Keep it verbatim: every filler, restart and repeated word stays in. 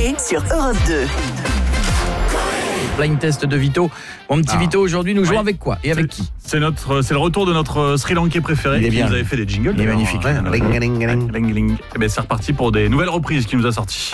l'été sur Europe deux. Blind test de Vito. Mon petit Ah. Vito, aujourd'hui, nous jouons Oui. avec quoi et avec qui? C'est notre, c'est le retour de notre Sri Lankais préféré Il est qui bien. nous avait fait des jingles. Il est d'ailleurs. magnifique. Ouais, Ling, ling, ling. ling, ling. Eh ben, c'est reparti pour des nouvelles reprises qu'il nous a sorties.